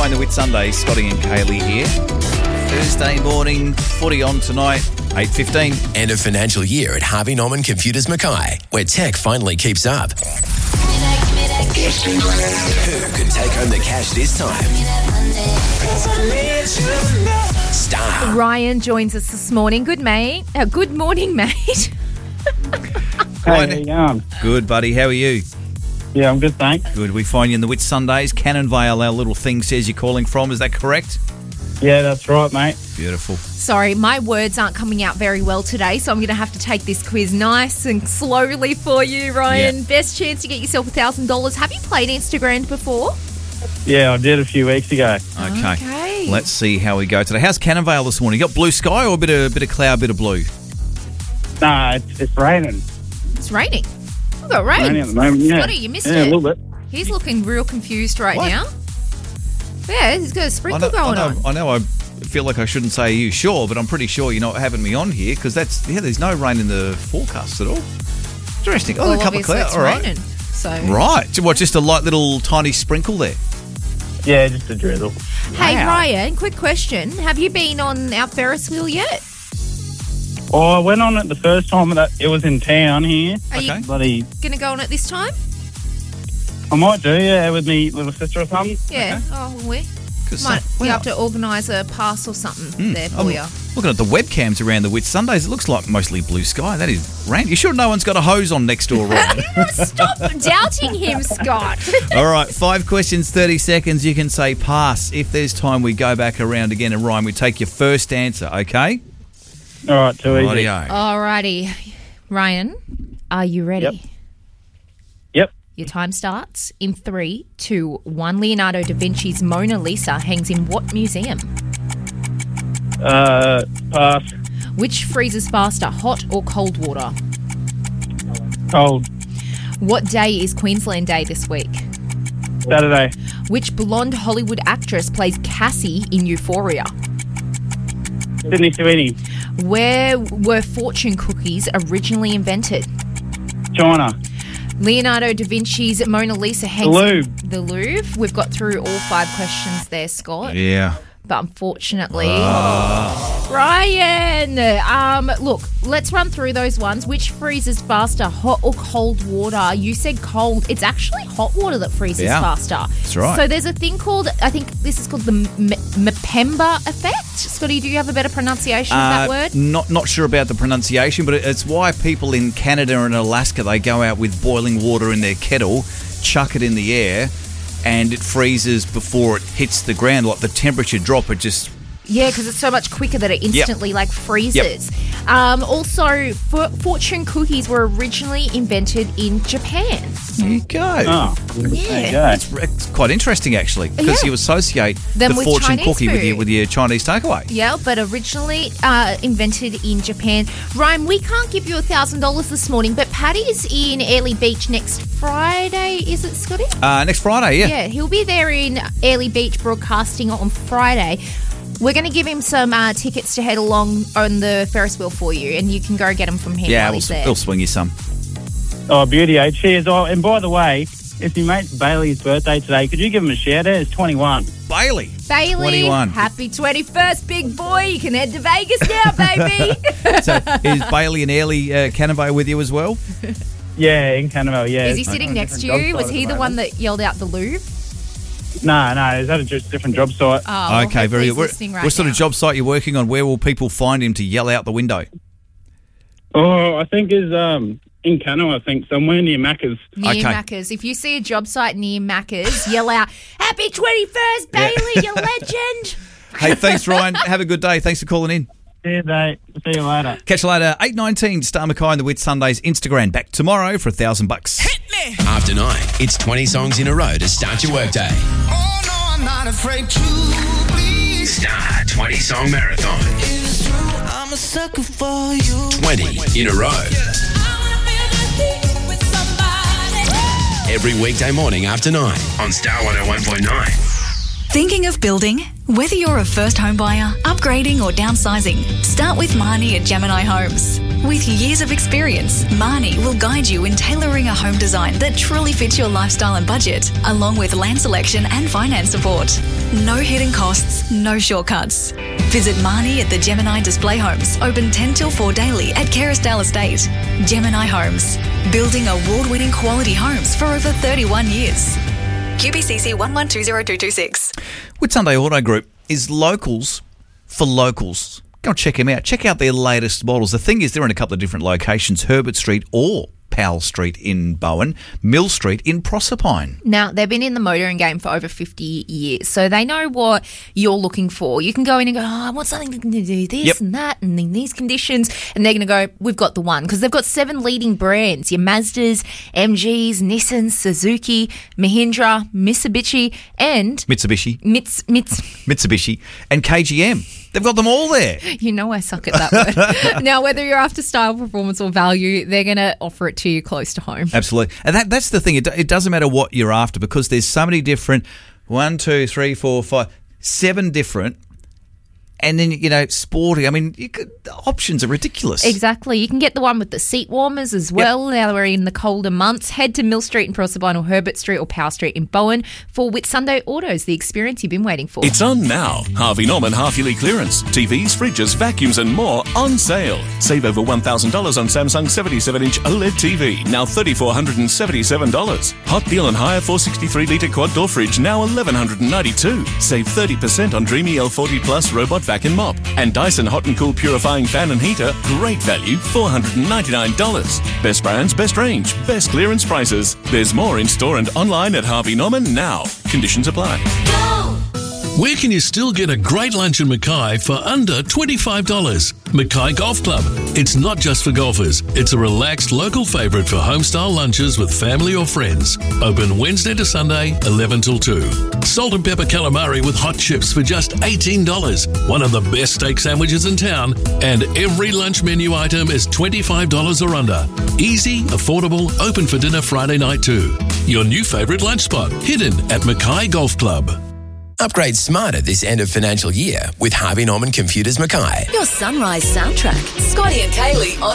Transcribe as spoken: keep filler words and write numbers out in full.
Stamako and the Whit Sundays, Scotty and Kaylee here. Thursday morning, footy on tonight, eight fifteen. End of financial year at Harvey Norman Computers Mackay, where tech finally keeps up. Who could take home the cash this time? Star. Ryan joins us this morning. Good mate. Uh, good morning, mate. Hey, how you going? Good, buddy. How are you? Yeah, I'm good, thanks. Good. We find you in the Whit Sundays. Cannonvale, our little thing, says you're calling from. Is that correct? Yeah, that's right, mate. Beautiful. Sorry, my words aren't coming out very well today, so I'm going to have to take this quiz nice and slowly for you, Ryan. Yeah. Best chance to get yourself one thousand dollars. Have you played Instagram before? Yeah, I did a few weeks ago. Okay. Okay. Let's see how we go today. How's Cannonvale this morning? You got blue sky or a bit of bit of cloud, bit of blue? Nah, it's, it's raining. It's raining. We've got rain. Raining at the moment, yeah. Scotty, you missed yeah, it. a little bit. He's looking real confused right What? now. Yeah, he's got a I sprinkle know, going I know, on. I know I feel like I shouldn't say are you sure, but I'm pretty sure you're not having me on here because that's, yeah, there's no rain in the forecast at all. Interesting. Oh, Well, a couple of obviously clouds. it's All right. raining. So. Right. What, just a light little tiny sprinkle there? Yeah, just a drizzle. Hey, Wow. Ryan, quick question. Have you been on our Ferris wheel yet? Oh, I went on it the first time that it was in town here. Are Okay. you Bloody, going to go on it this time? I might do, yeah, with me little sister or something. Yeah. Oh, we Good might stuff. you Wow. have to organise a pass or something Hmm. there for I'm you. looking at the webcams around the Whit Sundays. It looks like mostly blue sky. That is rant. You sure no one's got a hose on next door, Ryan? Stop doubting him, Scott. All right, five questions, thirty seconds. You can say pass. If there's time, we go back around again. And Ryan, we take your first answer, okay? All right, too easy. Rightio. Alrighty. Ryan, are you ready? Yep. Yep. Your time starts in three, two, one. Leonardo da Vinci's Mona Lisa hangs in what museum? Uh, pass. Which freezes faster, hot or cold water? Cold. What day is Queensland Day this week? Saturday. Which blonde Hollywood actress plays Cassie in Euphoria? Sydney Sweeney. Where were fortune cookies originally invented? China. Leonardo da Vinci's Mona Lisa hangs... The Louvre. The Louvre. We've got through all five questions there, Scott. Yeah. But unfortunately... Ryan! Um, look, let's run through those ones. Which freezes faster, hot or cold water? You said cold. It's actually hot water that freezes Yeah, faster. that's right. So there's a thing called, I think this is called the M- Mpemba effect. Scotty, do you have a better pronunciation of that Uh, word? Not not sure about the pronunciation, but it's why people in Canada and Alaska, they go out with boiling water in their kettle, chuck it in the air, and it freezes before it hits the ground. Like the temperature drop, it just... Yeah, because it's so much quicker that it instantly like freezes. Um, also, for- fortune cookies were originally invented in Japan. There you go. Oh, there you Yeah. go. It's, it's quite interesting, actually, because Yeah. you associate Them the with fortune Chinese cookie with your, food. with your Chinese takeaway. Yeah, but originally uh, invented in Japan. Ryan, we can't give you one thousand dollars this morning, but Paddy's in Airlie Beach next Friday, is it, Scotty? Uh, next Friday, yeah. Yeah, he'll be there in Airlie Beach broadcasting on Friday. We're going to give him some uh, tickets to head along on the Ferris wheel for you, and you can go get them from him Yeah, while we'll, he's there. we'll swing you some. Oh, beauty, eh? Cheers. Oh, and by the way, it's your mate Bailey's birthday today. Could you give him a shout out? It's twenty-one. Bailey. Bailey, twenty-one. happy twenty-first, big boy. You can head to Vegas now, baby. So is Bailey and Airlie uh, Cannonvale with you as well? Yeah, in Cannonvale, yeah. Is he sitting next to you? Was he the one that yelled out the Louvre? No, no, he's at a just different job site. Oh, well, Okay, very hopefully good. he's What, listening right what sort now. of job site you working on? Where will people find him to yell out the window? Oh, I think is um in Cano, I think, somewhere near Macca's. Near Okay. Macca's. If you see a job site near Macca's, yell out, happy twenty-first, Yeah. Bailey, you legend. Hey, thanks, Ryan. Have a good day. Thanks for calling in. See you, mate. See you later. Catch you later. eight nineteen, Star Mackay and the Whit Sundays Instagram. Back tomorrow for a thousand bucks. After nine, it's twenty songs in a row to start your workday. Oh no, I'm not afraid to bleed. Star twenty Song Marathon. It's true, I'm a sucker for you. twenty in a row. Every weekday morning after nine on Star one oh one point nine. Thinking of building? Whether you're a first home buyer, upgrading or downsizing, start with Marnie at Gemini Homes. With years of experience, Marnie will guide you in tailoring a home design that truly fits your lifestyle and budget, along with land selection and finance support. No hidden costs, no shortcuts. Visit Marnie at the Gemini Display Homes, open ten till four daily at Kerrisdale Estate. Gemini Homes, building award-winning quality homes for over thirty-one years. Q B C C one one two zero two two six. Whitsunday Auto Group is locals for locals. Go and check them out. Check out their latest models. The thing is, they're in a couple of different locations, Herbert Street or Powell Street in Bowen, Mill Street in Proserpine. Now, they've been in the motoring game for over fifty years, so they know what you're looking for. You can go in and go, oh, I want something to do this Yep. and that and in these conditions, and they're going to go, we've got the one, because they've got seven leading brands, your Mazdas, M Gs, Nissan, Suzuki, Mahindra, Mitsubishi, and Mitsubishi. Mits, Mits, Mitsubishi and K G M. They've got them all there. you know I suck at that word. Now, whether you're after style, performance or value, they're going to offer it to you close to home. Absolutely. And that that's the thing. It, do- it doesn't matter what you're after because there's so many different, one, two, three, four, five, seven different, and then, you know, sporty. I mean, you could, the options are ridiculous. Exactly. You can get the one with the seat warmers as well. Now we're in the colder months. Head to Mill Street in Proserpine or Herbert Street or Powell Street in Bowen for Whitsunday Autos, the experience you've been waiting for. It's on now. Harvey Norman half-yearly clearance. T Vs, fridges, vacuums and more on sale. Save over one thousand dollars on Samsung seventy-seven inch OLED T V, now three thousand four hundred seventy-seven dollars. Hot deal on higher four hundred sixty-three litre quad door fridge, now one thousand one hundred ninety-two dollars. Save thirty percent on Dreamy L forty Plus robot vacuum mop. And Dyson Hot and Cool purifying fan and heater, great value, four hundred ninety-nine dollars. Best brands, best range, best clearance prices. There's more in store and online at Harvey Norman now. Conditions apply. Where can you still get a great lunch in Mackay for under twenty-five dollars? Mackay Golf Club. It's not just for golfers. It's a relaxed local favourite for home-style lunches with family or friends. Open Wednesday to Sunday, eleven till two. Salt and pepper calamari with hot chips for just eighteen dollars. One of the best steak sandwiches in town. And every lunch menu item is twenty-five dollars or under. Easy, affordable, open for dinner Friday night too. Your new favourite lunch spot, hidden at Mackay Golf Club. Upgrade smarter this end of financial year with Harvey Norman Computers Mackay. Your sunrise soundtrack. Scotty and Kaylee on